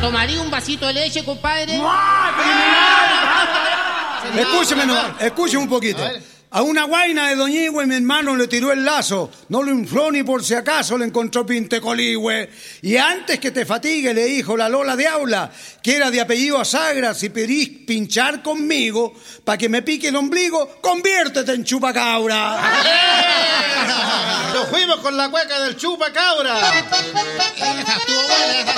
tomaría un vasito de leche, compadre? Escúcheme un poquito. A una guaina de Doñigüe mi hermano le tiró el lazo, no lo infló ni por si acaso le encontró pintecoligüe. Y antes que te fatigue le dijo la Lola de Aula, que era de apellido Asagra, si querís pinchar conmigo, para que me pique el ombligo, conviértete en chupacabra. Nos fuimos con la cueca del chupacabra. Esa estuvo buena, esa